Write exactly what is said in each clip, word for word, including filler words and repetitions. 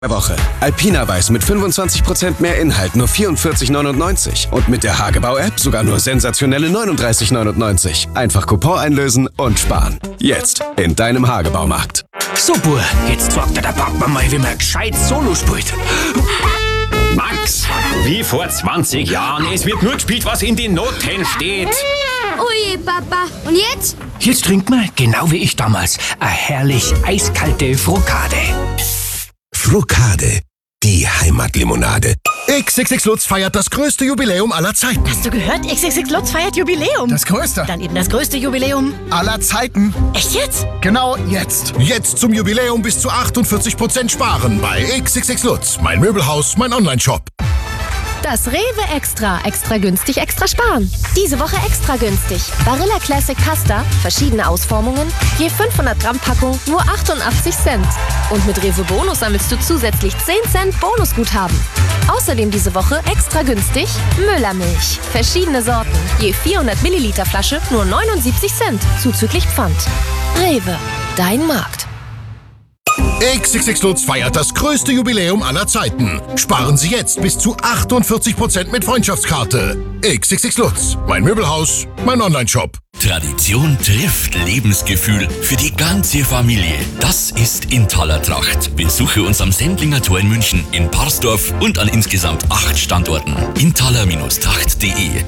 Woche. Alpina Weiß mit fünfundzwanzig Prozent mehr Inhalt nur vierundvierzig neunundneunzig und mit der Hagebau-App sogar nur sensationelle neununddreißig neunundneunzig. Einfach Coupon einlösen und sparen. Jetzt in deinem Hagebaumarkt. So, Bur, jetzt sagt der Papa mal, wie man gescheit Solo spielt. Max, wie vor zwanzig Jahren, es wird nur gespielt, was in den Noten steht. Ui, Papa. Und jetzt? Jetzt trinkt man, genau wie ich damals, eine herrlich eiskalte Frokade. Frokade, die Heimatlimonade. X X X Lutz feiert das größte Jubiläum aller Zeiten. Hast du gehört? X X X Lutz feiert Jubiläum. Das größte. Dann eben das größte Jubiläum aller Zeiten. Echt jetzt? Genau jetzt. Jetzt zum Jubiläum bis zu achtundvierzig Prozent sparen bei X X X Lutz. Mein Möbelhaus, mein Online-Shop. Das Rewe Extra. Extra günstig, extra sparen. Diese Woche extra günstig. Barilla Classic Pasta, verschiedene Ausformungen, je fünfhundert Gramm Packung, nur achtundachtzig Cent. Und mit Rewe Bonus sammelst du zusätzlich zehn Cent Bonusguthaben. Außerdem diese Woche extra günstig Müllermilch. Verschiedene Sorten, je vierhundert Milliliter Flasche, nur neunundsiebzig Cent, zuzüglich Pfand. Rewe, dein Markt. X X X Lutz feiert das größte Jubiläum aller Zeiten. Sparen Sie jetzt bis zu achtundvierzig Prozent mit Freundschaftskarte. X X X Lutz, mein Möbelhaus, mein Online-Shop. Tradition trifft Lebensgefühl für die ganze Familie. Das ist Intaler Tracht. Besuche uns am Sendlinger Tor in München, in Parsdorf und an insgesamt acht Standorten. intaler Tracht punkt de.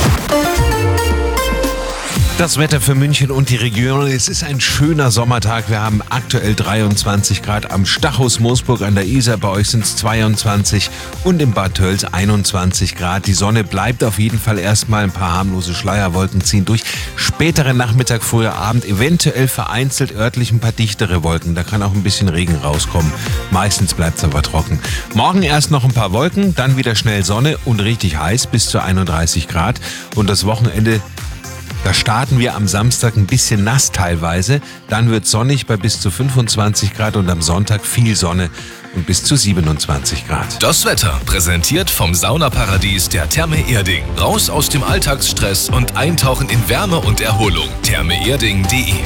Das Wetter für München und die Region. Es ist ein schöner Sommertag. Wir haben aktuell dreiundzwanzig Grad am Stachus Moosburg an der Isar. Bei euch sind es zweiundzwanzig und im Bad Tölz einundzwanzig Grad. Die Sonne bleibt auf jeden Fall erstmal. Ein paar harmlose Schleierwolken ziehen durch. Späteren Nachmittag, früher Abend, eventuell vereinzelt örtlich ein paar dichtere Wolken. Da kann auch ein bisschen Regen rauskommen. Meistens bleibt es aber trocken. Morgen erst noch ein paar Wolken, dann wieder schnell Sonne und richtig heiß bis zu einunddreißig Grad. Und das Wochenende, da starten wir am Samstag ein bisschen nass teilweise, dann wird sonnig bei bis zu fünfundzwanzig Grad und am Sonntag viel Sonne und bis zu siebenundzwanzig Grad. Das Wetter präsentiert vom Saunaparadies der Therme Erding. Raus aus dem Alltagsstress und eintauchen in Wärme und Erholung. therme erding punkt de.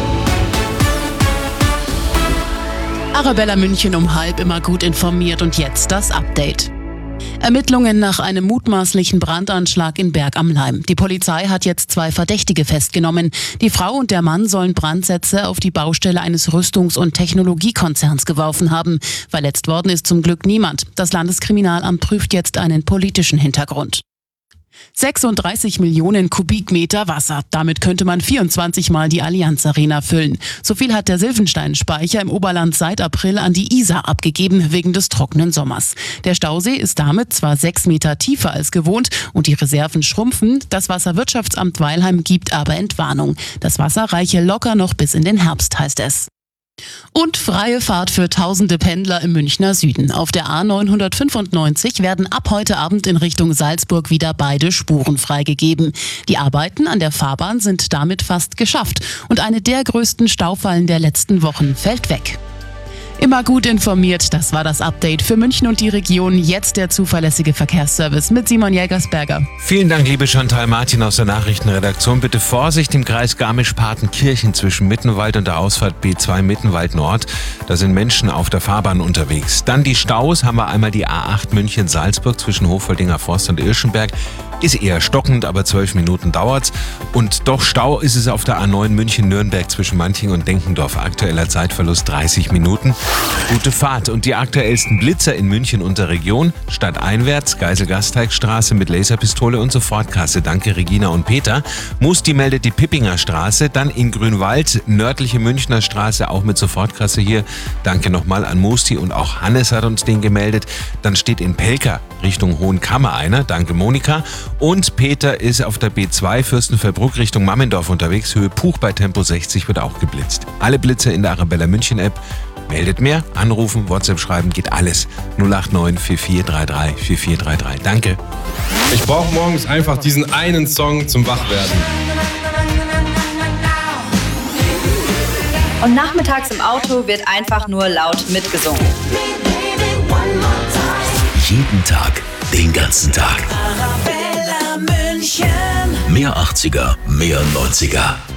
Arabella München um halb, immer gut informiert und jetzt das Update. Ermittlungen nach einem mutmaßlichen Brandanschlag in Berg am Laim. Die Polizei hat jetzt zwei Verdächtige festgenommen. Die Frau und der Mann sollen Brandsätze auf die Baustelle eines Rüstungs- und Technologiekonzerns geworfen haben. Verletzt worden ist zum Glück niemand. Das Landeskriminalamt prüft jetzt einen politischen Hintergrund. sechsunddreißig Millionen Kubikmeter Wasser. Damit könnte man vierundzwanzig Mal die Allianz Arena füllen. So viel hat der Silfenstein-Speicher im Oberland seit April an die Isar abgegeben, wegen des trockenen Sommers. Der Stausee ist damit zwar sechs Meter tiefer als gewohnt und die Reserven schrumpfen. Das Wasserwirtschaftsamt Weilheim gibt aber Entwarnung. Das Wasser reiche locker noch bis in den Herbst, heißt es. Und freie Fahrt für tausende Pendler im Münchner Süden. Auf der A neunhundertfünfundneunzig werden ab heute Abend in Richtung Salzburg wieder beide Spuren freigegeben. Die Arbeiten an der Fahrbahn sind damit fast geschafft und eine der größten Staufallen der letzten Wochen fällt weg. Immer gut informiert, das war das Update für München und die Region. Jetzt der zuverlässige Verkehrsservice mit Simon Jägersberger. Vielen Dank, liebe Chantal Martin aus der Nachrichtenredaktion. Bitte Vorsicht im Kreis Garmisch-Partenkirchen zwischen Mittenwald und der Ausfahrt B zwei Mittenwald Nord. Da sind Menschen auf der Fahrbahn unterwegs. Dann die Staus, haben wir einmal die A acht München-Salzburg zwischen Hoffoldinger Forst und Irschenberg. Ist eher stockend, aber zwölf Minuten dauert's. Und doch Stau ist es auf der A neun München-Nürnberg zwischen Manching und Denkendorf. Aktueller Zeitverlust dreißig Minuten. Gute Fahrt. Und die aktuellsten Blitzer in München und der Region. Stadteinwärts, Geisel-Gasteigstraße mit Laserpistole und Sofortkasse. Danke Regina und Peter. Musti meldet die Pippinger Straße. Dann in Grünwald, nördliche Münchner Straße, auch mit Sofortkasse hier. Danke nochmal an Musti und auch Hannes hat uns den gemeldet. Dann steht in Pelka Richtung Hohenkammer einer. Danke Monika. Und Peter ist auf der B zwei Fürstenfeldbruck Richtung Mammendorf unterwegs. Höhe Puch bei Tempo sechzig wird auch geblitzt. Alle Blitze in der Arabella München App. Meldet mehr, anrufen, WhatsApp schreiben, geht alles. null acht neun vier vier drei drei vier vier drei drei. Danke. Ich brauche morgens einfach diesen einen Song zum Wachwerden. Und nachmittags im Auto wird einfach nur laut mitgesungen. Jeden Tag, den ganzen Tag. Arabella München. Mehr achtziger, mehr neunziger.